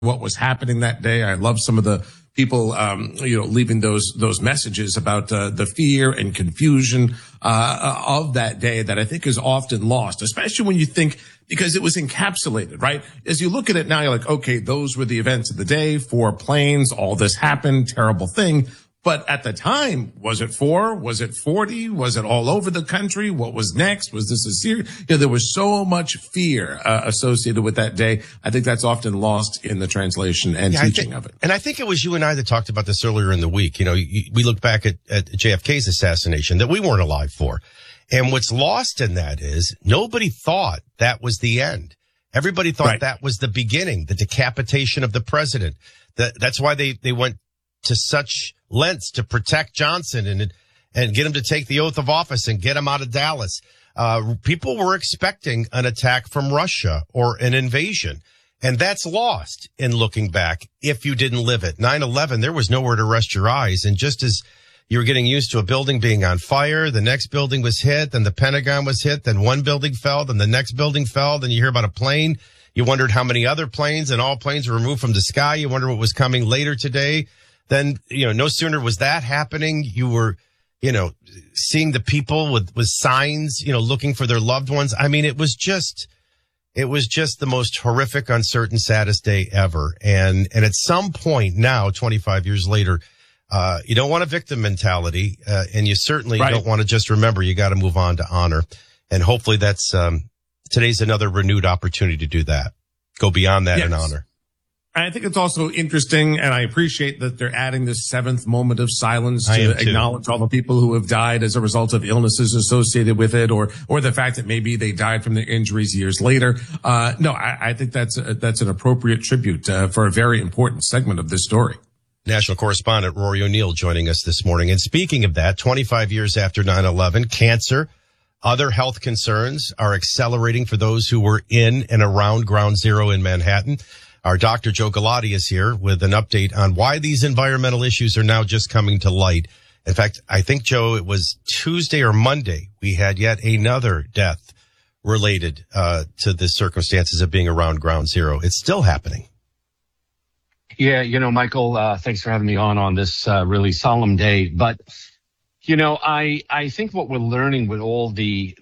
what was happening that day. I love some of the people, leaving those messages about the fear and confusion of that day that I think is often lost, especially when you think, because it was encapsulated, right? As you look at it now, you're like, okay, those were the events of the day, 4 planes, all this happened, terrible thing. But at the time, was it 4? Was it 40? Was it all over the country? What was next? Was this a series? There was so much fear associated with that day. I think that's often lost in the translation and teaching of it. And I think it was you and I that talked about this earlier in the week. We look back at JFK's assassination that we weren't alive for. And what's lost in that is nobody thought that was the end. Everybody thought that was the beginning, the decapitation of the president. That's why they went to such lengths to protect Johnson and get him to take the oath of office and get him out of Dallas. People were expecting an attack from Russia or an invasion. And that's lost in looking back if you didn't live it. 9/11, there was nowhere to rest your eyes. And just as you were getting used to a building being on fire, the next building was hit, then the Pentagon was hit, then one building fell, then the next building fell, then you hear about a plane. You wondered how many other planes, and all planes were removed from the sky. You wonder what was coming later today. Then, no sooner was that happening, you were, seeing the people with signs, looking for their loved ones. I mean, it was just the most horrific, uncertain, saddest day ever. And at some point now, 25 years later, you don't want a victim mentality, and you certainly don't want to just remember. You got to move on to honor. And hopefully that's, today's another renewed opportunity to do that. Go beyond that and honor. I think it's also interesting, and I appreciate that they're adding this 7th moment of silence to acknowledge all the people who have died as a result of illnesses associated with it, or the fact that maybe they died from their injuries years later. I think that's an appropriate tribute for a very important segment of this story. National correspondent Rory O'Neill joining us this morning. And speaking of that, 25 years after 9/11, cancer, other health concerns are accelerating for those who were in and around Ground Zero in Manhattan. Our Dr. Joe Galati is here with an update on why these environmental issues are now just coming to light. In fact, I think, Joe, it was Tuesday or Monday, we had yet another death related to the circumstances of being around Ground Zero. It's still happening. Yeah, Michael, thanks for having me on this really solemn day. But, I think what we're learning with all the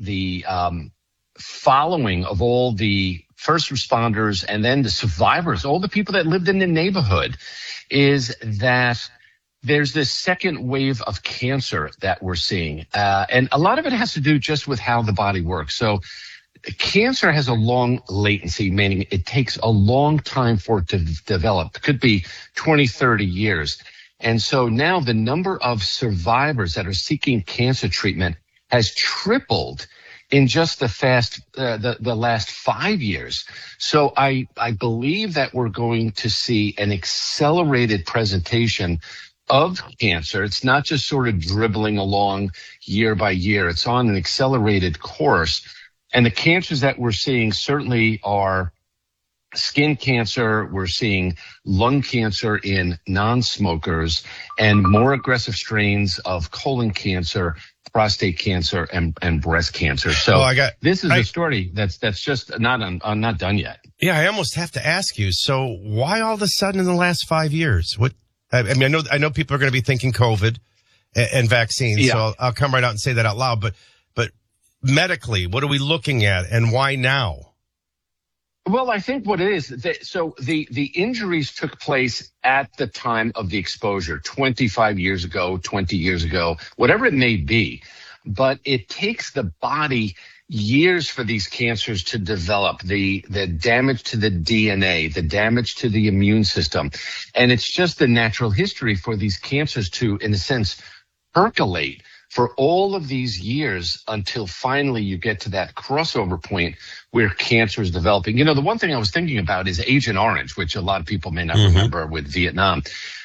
following of all the first responders and then the survivors, all the people that lived in the neighborhood, is that there's this second wave of cancer that we're seeing. And a lot of it has to do just with how the body works. So cancer has a long latency, meaning it takes a long time for it to develop. It could be 20, 30 years. And so now the number of survivors that are seeking cancer treatment has tripled in just the last 5 years. So I believe that we're going to see an accelerated presentation of cancer. It's not just sort of dribbling along year by year. It's on an accelerated course. And the cancers that we're seeing certainly are skin cancer. We're seeing lung cancer in non-smokers and more aggressive strains of colon cancer, prostate cancer, and breast cancer. So this is a story that's just not done yet. Yeah, I almost have to ask you. So why all of a sudden in the last 5 years? I know people are going to be thinking COVID and vaccines. Yeah. So I'll come right out and say that out loud. But medically, what are we looking at, and why now? Well, I think what it is, the injuries took place at the time of the exposure, 25 years ago, 20 years ago, whatever it may be. But it takes the body years for these cancers to develop, the damage to the DNA, the damage to the immune system. And it's just the natural history for these cancers to, in a sense, percolate for all of these years until finally you get to that crossover point where cancer is developing. The one thing I was thinking about is Agent Orange, which a lot of people may not remember with Vietnam.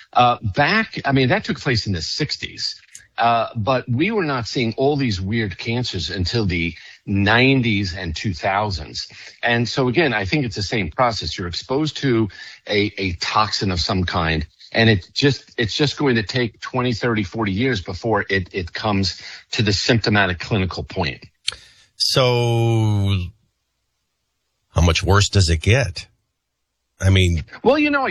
That took place in the 60s. But we were not seeing all these weird cancers until the 90s and 2000s. And so, again, I think it's the same process. You're exposed to a toxin of some kind, and it's just going to take 20, 30, 40 years before it comes to the symptomatic clinical point. So how much worse does it get? I mean, well,